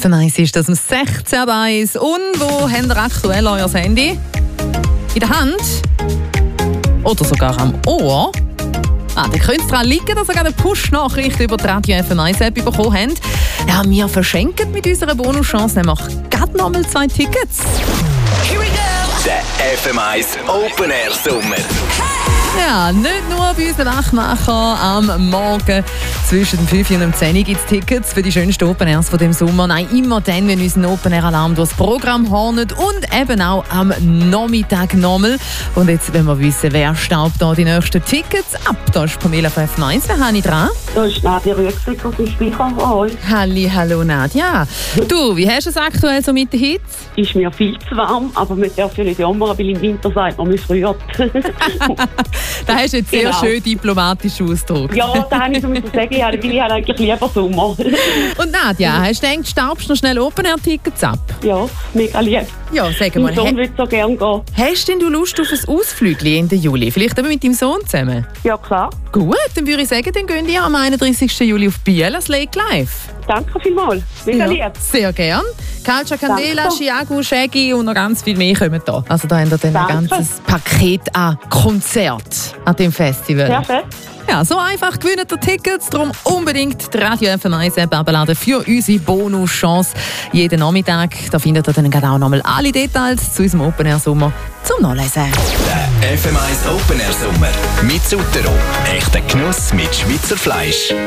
FM1 ist das um 16:01. Und wo habt ihr aktuell euer Handy? In der Hand? Oder sogar am Ohr? Dann könnte es daran liegen, dass ihr gerade eine Push-Nachricht über die Radio FM1-App bekommen habt. Ja, wir verschenken mit unserer Bonuschance nämlich gerade nochmal 2 Tickets. Here we go! Der FM1 Open Air Sommer. Ja, nicht nur bei unseren Wachmachern am Morgen zwischen dem 5 und dem 10 gibt es Tickets für die schönsten Open Airs von dem Sommer. Nein, immer dann, wenn unser Open Air Alarm durchs Programm hornet und eben auch am Nachmittag nochmal. Und jetzt wollen wir wissen, wer staubt da die nächsten Tickets ab? Da ist Pamela von FM1. Wer habe ich dran? Da ist Nadja Rüegsegger aus dem Speicherhall. Hallo Nadja. Du, wie hast du es aktuell so mit den Hits? Ist mir viel zu warm, aber man darf ja nicht jammern, weil im Winter sagt man, man friert. Da hast du jetzt sehr Genau. schön diplomatisch ausgedrückt. Ja, da habe ich so müssen sagen, ja, weil ich habe eigentlich lieber Sommer. Und Nadja, hast du gedacht, staubst du noch schnell Open-Air-Tickets ab? Ja, mega lieb. Ja, sag Mein mal, Sohn würde so gerne gehen. hast denn du Lust auf ein Ausflügli Ende Juli? Vielleicht eben mit deinem Sohn zusammen? Ja, klar. Gut, dann würde ich sagen, dann gehen die am 31. Juli auf Biel ans Lake Live. Danke vielmals. Mega lieb. Sehr gern. Calcia Candela, Danke. Chiago, Shaggy und noch ganz viel mehr kommen da. Also da haben wir dann ein Danke. ganzes Paket an Konzert an dem Festival. Perfekt. Ja, so einfach gewinnt ihr Tickets. Darum unbedingt die Radio FM1 App abladen für unsere Bonuschance. Jeden Nachmittag. Da findet ihr dann gerade auch nochmal alle Details zu unserem Open Air Sommer zum Nachlesen. Der FM1 Open Air Sommer mit Sutero. Echter Genuss mit Schweizer Fleisch.